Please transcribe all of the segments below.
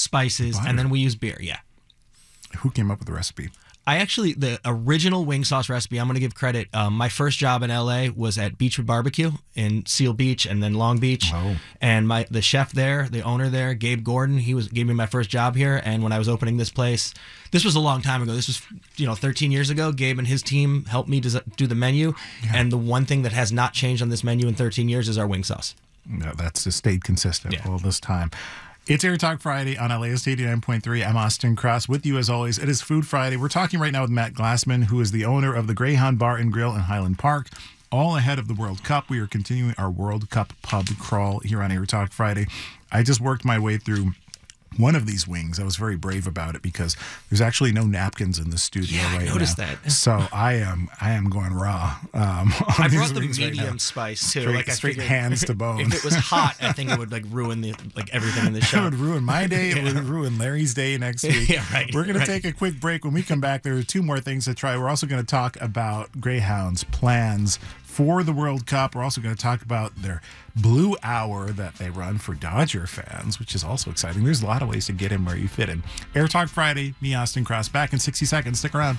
spices, and then we use beer. Yeah. Who came up with the recipe? The original wing sauce recipe, I'm going to give credit. My first job in LA was at Beachwood Barbecue in Seal Beach and then Long Beach. Oh. And the chef there, the owner there, Gabe Gordon, gave me my first job here. And when I was opening this place, this was a long time ago. This was, 13 years ago. Gabe and his team helped me do the menu. Yeah. And the one thing that has not changed on this menu in 13 years is our wing sauce. No, that's just stayed consistent all this time. It's Air Talk Friday on LAist 89.3. I'm Austin Cross with you as always. It is Food Friday. We're talking right now with Matt Glassman, who is the owner of the Greyhound Bar and Grill in Highland Park. All ahead of the World Cup. We are continuing our World Cup pub crawl here on Air Talk Friday. I just worked my way through one of these wings. I was very brave about it because there's actually no napkins in the studio right now. I noticed that. So I am going raw. I brought the medium spice too. Straight hands to bone. If it was hot, I think it would ruin everything in the show. It would ruin my day. It would ruin Larry's day next week. Yeah, right. We're going to take a quick break. When we come back, there are two more things to try. We're also going to talk about Greyhound's plans for the World Cup. We're also going to talk about their Blue Hour that they run for Dodger fans, which is also exciting. There's a lot of ways to get in where you fit in. Air Talk Friday, me, Austin Cross, back in 60 seconds. Stick around.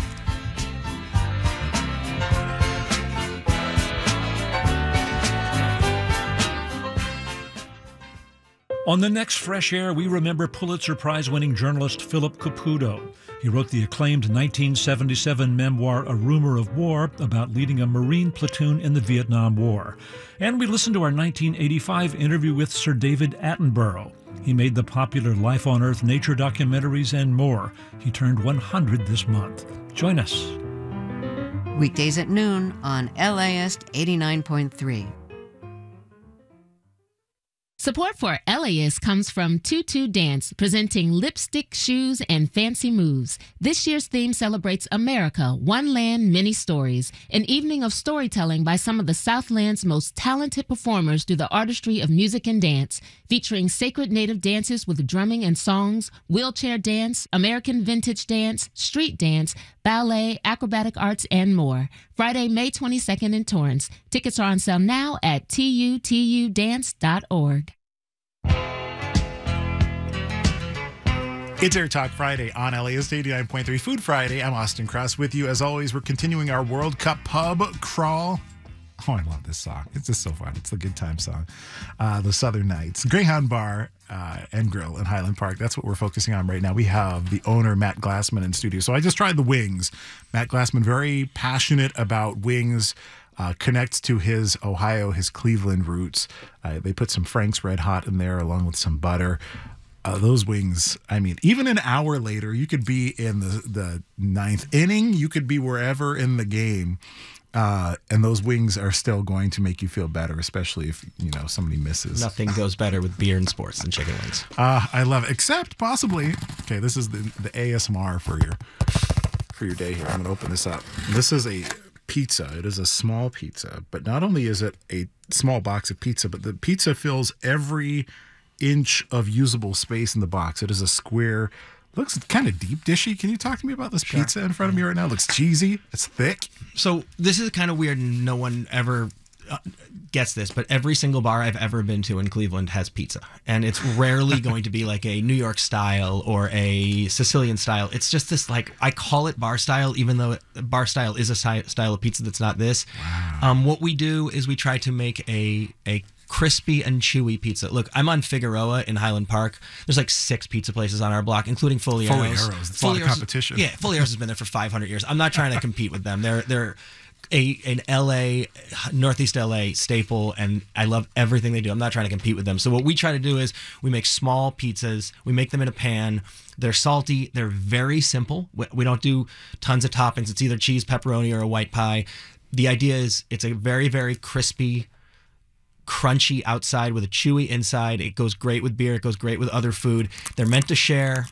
On the next Fresh Air, we remember Pulitzer Prize-winning journalist Philip Caputo. He wrote the acclaimed 1977 memoir, A Rumor of War, about leading a Marine platoon in the Vietnam War. And we listened to our 1985 interview with Sir David Attenborough. He made the popular Life on Earth nature documentaries and more. He turned 100 this month. Join us. Weekdays at noon on LAist 89.3. Support for LAist comes from Tutu Dance, presenting Lipstick, Shoes, and Fancy Moves. This year's theme celebrates America, one land, many stories. An evening of storytelling by some of the Southland's most talented performers through the artistry of music and dance, featuring sacred native dances with drumming and songs, wheelchair dance, American vintage dance, street dance, ballet, acrobatic arts, and more. Friday, May 22nd in Torrance. Tickets are on sale now at tutudance.org. It's Air Talk Friday on LAist 89.3 Food Friday. I'm Austin Cross with you. As always, we're continuing our World Cup pub crawl. Oh, I love this song. It's just so fun. It's the good time song. The Southern Nights. Greyhound Bar and Grill in Highland Park. That's what we're focusing on right now. We have the owner, Matt Glassman, in studio. So I just tried the wings. Matt Glassman, very passionate about wings, connects to his Ohio, his Cleveland roots. They put some Frank's Red Hot in there along with some butter. Those wings, I mean, even an hour later, you could be in the ninth inning. You could be wherever in the game. And those wings are still going to make you feel better, especially if, somebody misses. Nothing goes better with beer and sports than chicken wings. I love it, except possibly, okay, this is the ASMR for your day here. I'm going to open this up. This is a pizza. It is a small pizza, but not only is it a small box of pizza, but the pizza fills every inch of usable space in the box. It is a square. Looks kind of deep dishy. Can you talk to me about this pizza in front of me right now? It looks cheesy. It's thick. So this is kind of weird. No one ever gets this, but every single bar I've ever been to in Cleveland has pizza. And it's rarely going to be like a New York style or a Sicilian style. It's just this, I call it bar style, even though bar style is a style of pizza that's not this. Wow. What we do is we try to make a crispy and chewy pizza. Look, I'm on Figueroa in Highland Park. There's 6 pizza places on our block, including Foliero's. It's a lot of competition. Yeah, Foliero's has been there for 500 years. I'm not trying to compete with them. They're an LA, Northeast LA staple, and I love everything they do. I'm not trying to compete with them. So what we try to do is we make small pizzas. We make them in a pan. They're salty. They're very simple. We don't do tons of toppings. It's either cheese, pepperoni, or a white pie. The idea is it's a very, very crispy, crunchy outside with a chewy inside. It goes great with beer. It goes great with other food. They're meant to share.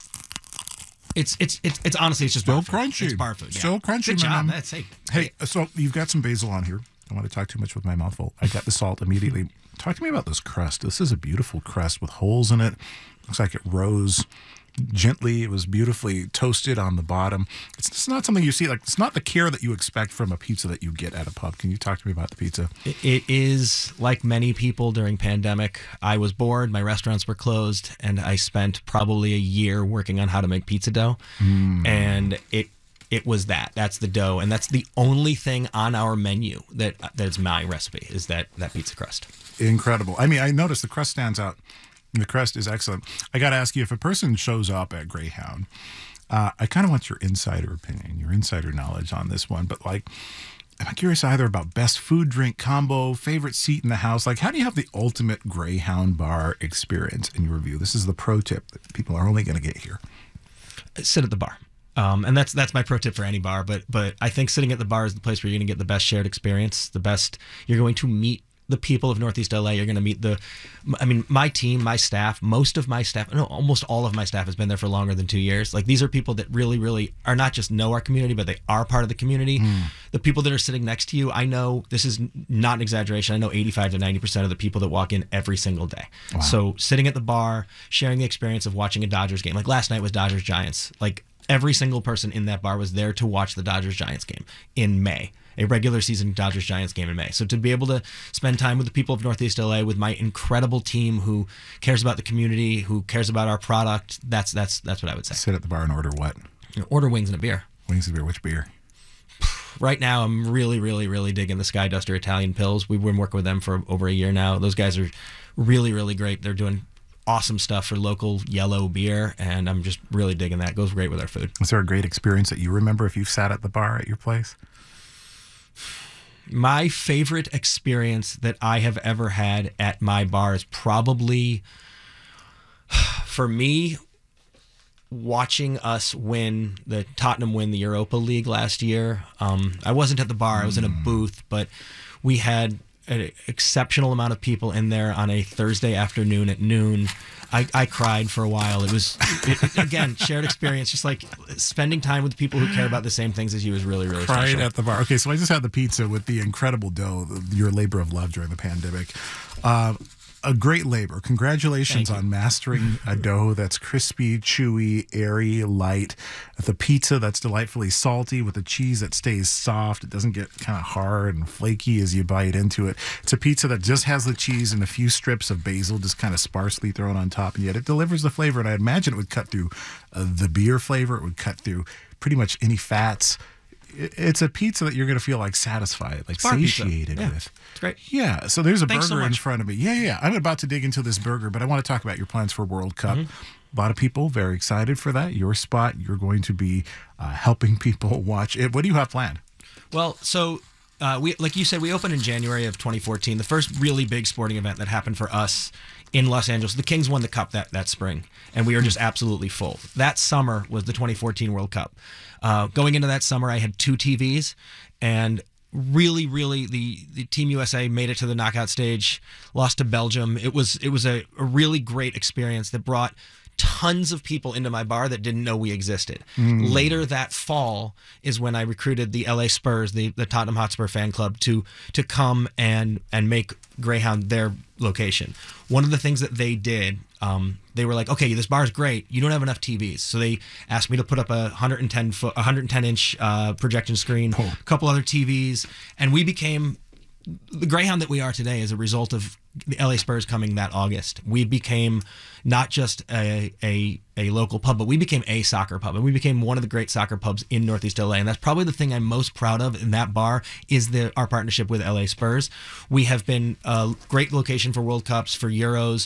It's honestly, it's just so bar food. crunchy. It's bar food. Yeah. So crunchy, Good job. man. That's Hey, so you've got some basil on here. I don't want to talk too much with my mouth full. I got the salt immediately. Talk to me about this crust. This is a beautiful crust with holes in it. Looks like it rose gently. It was beautifully toasted on the bottom. It's not something you see. Like, it's not the care that you expect from a pizza that you get at a pub. Can you talk to me about the pizza? It is like many people during pandemic. I was bored. My restaurants were closed, and I spent probably a year working on how to make pizza dough. And it was that. That's the dough, and that's the only thing on our menu that is my recipe, is that pizza crust. Incredible. I mean, I noticed the crust stands out. The crust is excellent. I got to ask you, if a person shows up at Greyhound, I kind of want your insider opinion, your insider knowledge on this one. But like, I'm curious either about best food drink combo, favorite seat in the house. Like, how do you have the ultimate Greyhound bar experience in your review? This is the pro tip that people are only going to get here. Sit at the bar. And that's my pro tip for any bar. But I think sitting at the bar is the place where you're going to get the best shared experience, you're going to meet the people of Northeast LA. You're going to meet my team, my staff, almost all of my staff has been there for longer than 2 years. Like, these are people that really, really are not just know our community, but they are part of the community. The people that are sitting next to you, I know, this is not an exaggeration, I know 85 to 90% of the people that walk in every single day. Wow. So sitting at the bar, sharing the experience of watching a Dodgers game. Like, last night was Dodgers Giants. Like, every single person in that bar was there to watch the Dodgers Giants game in May. A regular season Dodgers Giants game in May. So to be able to spend time with the people of Northeast LA, with my incredible team who cares about the community, who cares about our product, that's what I would say. Sit at the bar and order what? Order wings and a beer. Wings and beer. Which beer? Right now, I'm really, really, really digging the Sky Duster Italian Pills. We've been working with them for over a year now. Those guys are really, really great. They're doing awesome stuff for local yellow beer, and I'm just really digging that. It goes great with our food. Was there a great experience that you remember if you've sat at the bar at your place? My favorite experience that I have ever had at my bar is probably, for me, watching us Tottenham win the Europa League last year. I wasn't at the bar, I was in a booth, but we had an exceptional amount of people in there on a Thursday afternoon at noon. I cried for a while. It was, again, shared experience. Just like spending time with people who care about the same things as you is really, really Cried special. at the bar. Okay, so I just had the pizza with the incredible dough, your labor of love during the pandemic. A great labor. Congratulations on mastering a dough that's crispy, chewy, airy, light. The pizza that's delightfully salty with a cheese that stays soft. It doesn't get kind of hard and flaky as you bite into it. It's a pizza that just has the cheese and a few strips of basil just kind of sparsely thrown on top, and yet it delivers the flavor. And I imagine it would cut through the beer flavor. It would cut through pretty much any fats. It's a pizza that you're going to feel like satisfied, like satiated with. It's great. Yeah. So there's a Thanks so burger in much. front of me. Yeah. I'm about to dig into this burger, but I want to talk about your plans for World Cup. A lot of people very excited for that. Your spot, you're going to be helping people watch it. What do you have planned? Well, so we, like you said, we opened in January of 2014. The first really big sporting event that happened for us in Los Angeles. The Kings won the Cup that spring, and we were just absolutely full. That summer was the 2014 World Cup. Going into that summer, I had 2 TVs, and really, really, the Team USA made it to the knockout stage, lost to Belgium. It was a really great experience that brought tons of people into my bar that didn't know we existed. Later that fall is when I recruited the LA Spurs, the Tottenham Hotspur fan club, to come and make Greyhound their location. One of the things that they did, they were like, okay, this bar is great. You don't have enough TVs. So they asked me to put up a 110-inch projection screen, a couple other TVs, and we became the Greyhound that we are today as a result of the LA Spurs coming that August. We became not just a local pub, but we became a soccer pub, and we became one of the great soccer pubs in Northeast LA. And that's probably the thing I'm most proud of in that bar is our partnership with LA Spurs. We have been a great location for World Cups, for Euros,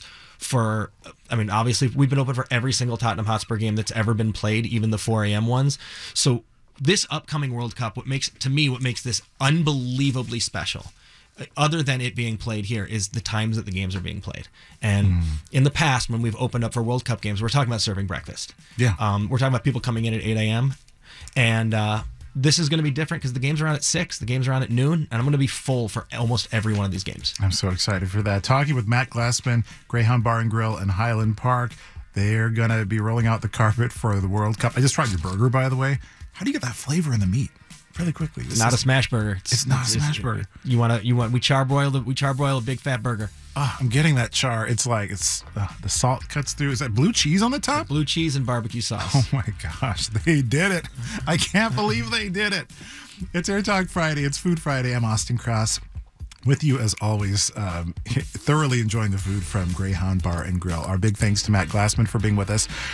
obviously we've been open for every single Tottenham Hotspur game that's ever been played, even the 4 a.m. ones. So this upcoming World Cup, what makes this unbelievably special, other than it being played here, is the times that the games are being played. And in the past, when we've opened up for World Cup games, we're talking about serving breakfast. Yeah. We're talking about people coming in at 8 a.m. And this is going to be different because the games are on at 6, the games are on at noon, and I'm going to be full for almost every one of these games. I'm so excited for that. Talking with Matt Glassman, Greyhound Bar and Grill in Highland Park. They're going to be rolling out the carpet for the World Cup. I just tried your burger, by the way. How do you get that flavor in the meat? Really quickly. It's not a smash burger. It's not a smash burger. We charbroil a big fat burger. I'm getting that char. It's like the salt cuts through. Is that blue cheese on the top? Blue cheese and barbecue sauce. Oh my gosh, they did it. I can't believe they did it. It's Air Talk Friday. It's Food Friday. I'm Austin Cross. With you as always, thoroughly enjoying the food from Greyhound Bar and Grill. Our big thanks to Matt Glassman for being with us.